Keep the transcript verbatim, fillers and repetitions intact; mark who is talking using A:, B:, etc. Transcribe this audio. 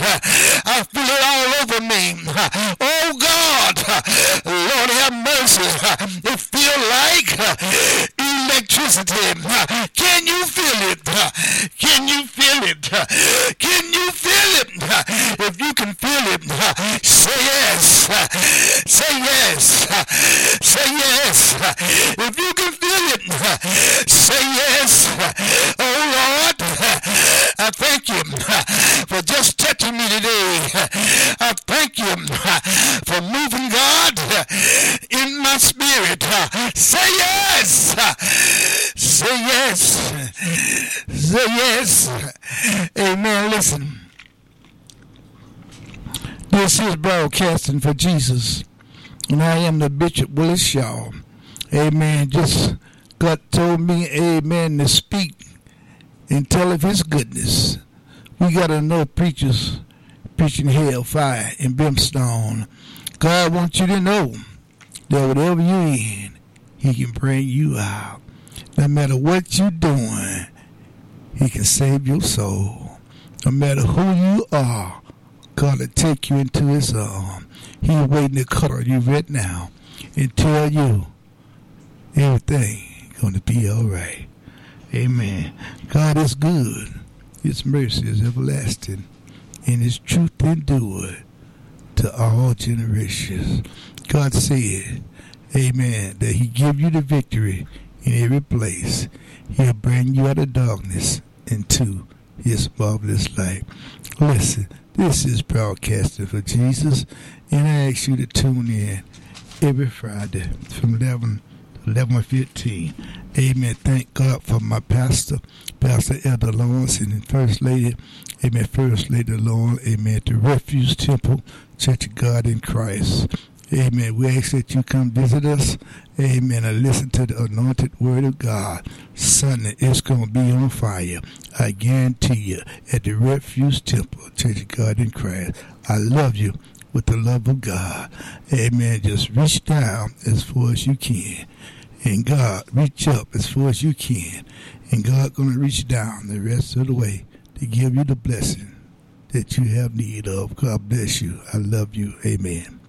A: I feel it all over me. Oh God, Lord have mercy. It feel like electricity. Can you feel it? Can you feel it? Can you feel it? If you can feel it, say yes. Say yes. Say yes. If you can feel it, say yes. Oh Lord, I thank you for just touching me today. I thank you for moving, God, in my spirit. Say yes. Say yes. Say yes. Amen. Listen. This is Broadcasting for Jesus, and I am the Bishop Willis Shaw. Amen. Just God told me, amen, to speak and tell of his goodness. We got enough preachers preaching hellfire and brimstone. God wants you to know that whatever you're in, he can bring you out. No matter what you're doing, he can save your soul. No matter who you are, God will take you into his arm. He's waiting to cuddle you right now and tell you everything going to be all right. Amen. God is good. His mercy is everlasting, and his truth endured to all generations. God said, amen, that he give you the victory in every place. He'll bring you out of darkness into his marvelous light. Listen, this is Broadcasting for Jesus, and I ask you to tune in every Friday from eleven to eleven fifteen. Amen. Thank God for my pastor, Pastor Elder Lawrence, and First Lady, amen, First Lady Lauren, amen, to Refuge Temple, Church of God in Christ. Amen. We ask that you come visit us. Amen. And listen to the anointed word of God. Sunday, it's going to be on fire. I guarantee you, at the Refuge Temple, Church of God in Christ. I love you with the love of God. Amen. Just reach down as far as you can. And God, reach up as far as you can. And God going to reach down the rest of the way to give you the blessing that you have need of. God bless you. I love you. Amen.